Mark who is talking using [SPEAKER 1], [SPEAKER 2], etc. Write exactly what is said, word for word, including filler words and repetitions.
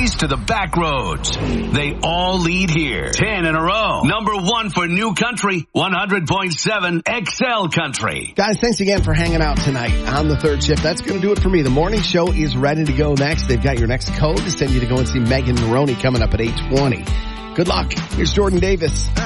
[SPEAKER 1] highways to the back roads. They all lead here. Ten in a row. Number one for New Country, one hundred point seven X L Country.
[SPEAKER 2] Guys, thanks again for hanging out tonight on the third shift. That's going to do it for me. The morning show is ready to go next. They've got your next code to send you to go and see Megan Maroney coming up at eight twenty. Good luck. Here's Jordan Davis.